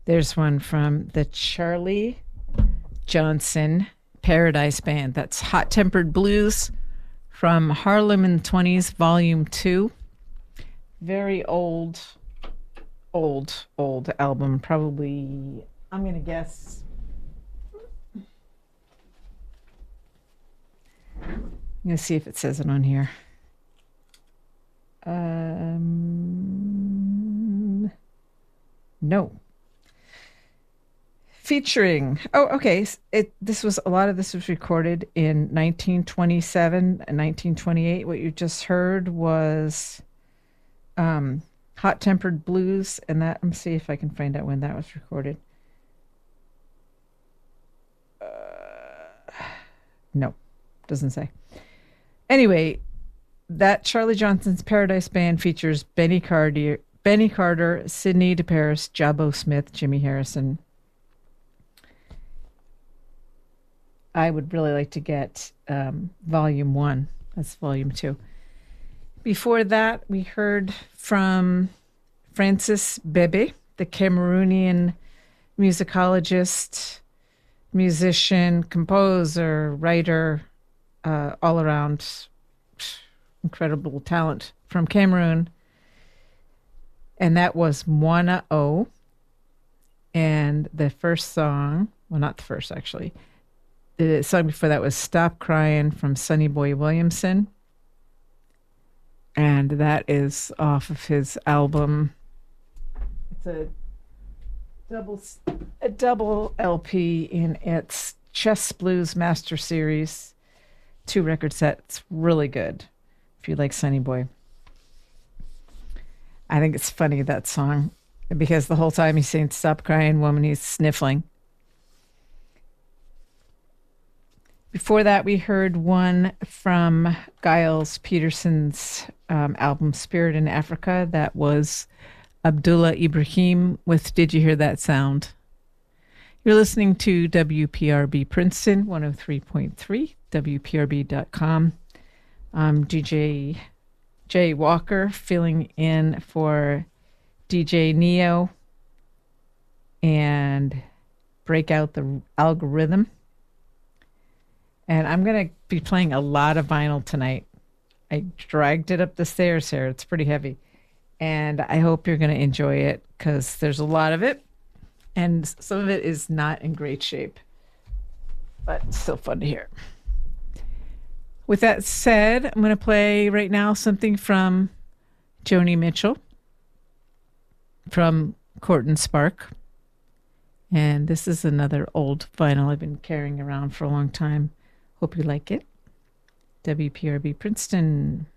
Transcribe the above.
There's one from the Charlie Johnson Paradise Band. That's Hot Tempered Blues from Harlem in the 20s, Volume 2. Very old album. Probably, I'm going to guess, I'm going to see if it says it on here. No. Featuring, oh, okay. A lot of this was recorded in 1927 and 1928. What you just heard was Hot Tempered Blues, and that, let me see if I can find out when that was recorded. No, doesn't say. Anyway, that Charlie Johnson's Paradise Band features Benny Carter, Sidney DeParis, Jabbo Smith, Jimmy Harrison. I would really like to get Volume 1. That's Volume 2. Before that, we heard from Francis Bebe, the Cameroonian musicologist, musician, composer, writer, all around incredible talent from Cameroon. And that was Mwana O. And the first song, well, not the first actually, the song before that was Stop Crying from Sonny Boy Williamson. And that is off of his album. It's a double LP in its Chess Blues Master Series. 2 record sets. Really good if you like Sonny Boy. I think it's funny, that song, because the whole time he's saying stop crying, woman, he's sniffling. Before that, we heard one from Giles Peterson's album Spirit in Africa. That was Abdullah Ibrahim with Did You Hear That Sound? You're listening to WPRB Princeton 103.3, WPRB.com. I'm DJ Jay Walker, filling in for DJ Neo and Break Out the Algorithm. And I'm going to be playing a lot of vinyl tonight. I dragged it up the stairs here. It's pretty heavy. And I hope you're going to enjoy it because there's a lot of it. And some of it is not in great shape, but still fun to hear. With that said, I'm going to play right now something from Joni Mitchell from Court and Spark. And this is another old vinyl I've been carrying around for a long time. Hope you like it. WPRB Princeton.